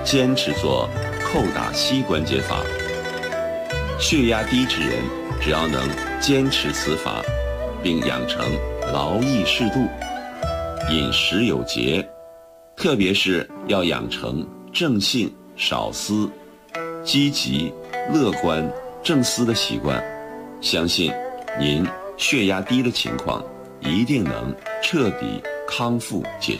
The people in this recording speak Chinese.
坚持做叩打膝关节法。血压低之人，只要能坚持此法，并养成劳逸适度、饮食有节，特别是要养成正信、少思、积极、乐观、正思的习惯，相信您血压低的情况一定能彻底康复解决。